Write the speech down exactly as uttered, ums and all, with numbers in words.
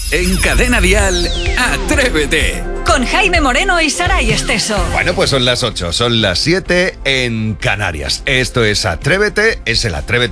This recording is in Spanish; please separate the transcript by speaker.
Speaker 1: En Cadena Dial, Atrévete.
Speaker 2: Con Jaime Moreno y Saray Esteso.
Speaker 3: Bueno, pues son las ocho, son las siete en Canarias. Esto es Atrévete, es el Atrévete